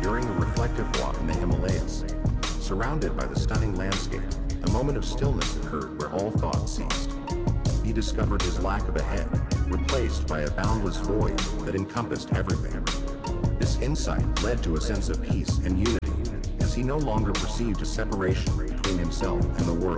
during a reflective walk in the Himalayas. Surrounded by the stunning landscape, a moment of stillness occurred where all thought ceased. He discovered his lack of a head, replaced by a boundless void that encompassed everything. This insight led to a sense of peace and unity, as he no longer perceived a separation between himself and the world.